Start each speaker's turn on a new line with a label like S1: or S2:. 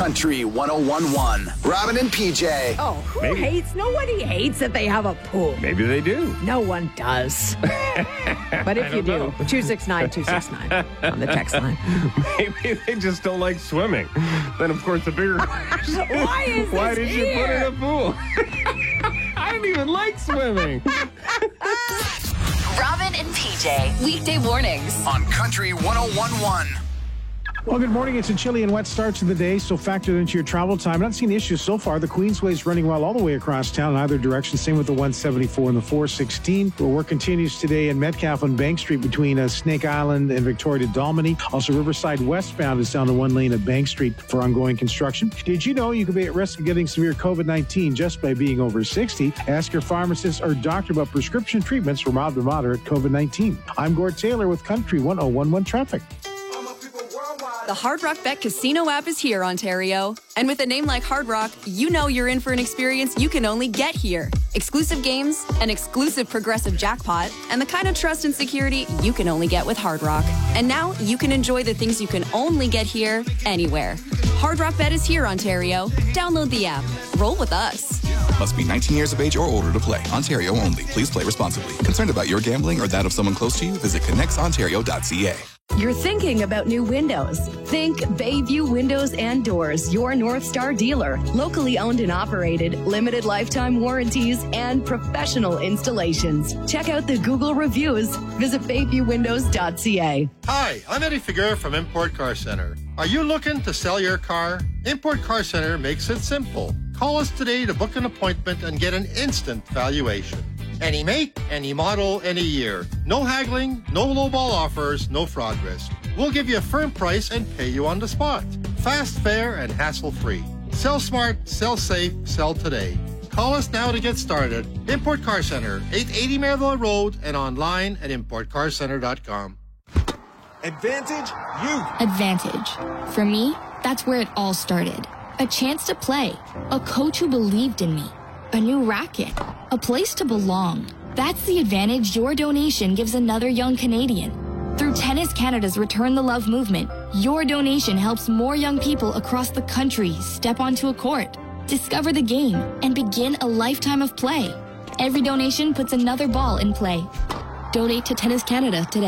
S1: Country 101.1. Robin and PJ.
S2: Oh, who hates? Nobody hates that they have a pool.
S3: Maybe they do.
S2: No one does. But if you do, 269-269 on the text line.
S3: Maybe they just don't like swimming. Then, of course, the bigger question is, why did you put in a pool? I didn't even like swimming.
S4: Robin and PJ, weekday mornings
S1: On Country 101.1.
S5: Well, good morning. It's a chilly and wet start to the day, so factor it into your travel time. Not seen issues so far. The Queensway is running well all the way across town in either direction. Same with the 174 and the 416. Where work continues today in Metcalfe on Bank Street between Snake Island and Victoria to Dalmany. Also, Riverside westbound is down to one lane at Bank Street for ongoing construction. Did you know you could be at risk of getting severe COVID-19 just by being over 60? Ask your pharmacist or doctor about prescription treatments for mild to moderate COVID-19. I'm Gord Taylor with Country 101.1 Traffic.
S6: The Hard Rock Bet Casino app is here, Ontario. And with a name like Hard Rock, you know you're in for an experience you can only get here. Exclusive games, an exclusive progressive jackpot, and the kind of trust and security you can only get with Hard Rock. And now you can enjoy the things you can only get here, anywhere. Hard Rock Bet is here, Ontario. Download the app. Roll with us.
S7: Must be 19 years of age or older to play. Ontario only. Please play responsibly. Concerned about your gambling or that of someone close to you? Visit connectsontario.ca.
S8: You're thinking about new windows. Think Bayview Windows and Doors, your North Star dealer. Locally owned and operated, limited lifetime warranties, and professional installations. Check out the Google reviews. Visit bayviewwindows.ca.
S9: Hi, I'm Eddie Figueroa from Import Car Center. Are you looking to sell your car? Import Car Center makes it simple. Call us today to book an appointment and get an instant valuation. Any make, any model, any year. No haggling, no lowball offers, no fraud risk. We'll give you a firm price and pay you on the spot. Fast, fair, and hassle-free. Sell smart, sell safe, sell today. Call us now to get started. Import Car Center, 880 Merivale Road, and online at importcarcenter.com.
S10: Advantage Youth.
S11: Advantage. For me, that's where it all started. A chance to play. A coach who believed in me. A new racket. A place to belong. That's the advantage your donation gives another young Canadian. Through Tennis Canada's Return the Love movement, your donation helps more young people across the country step onto a court, discover the game, and begin a lifetime of play. Every donation puts another ball in play. Donate to Tennis Canada today.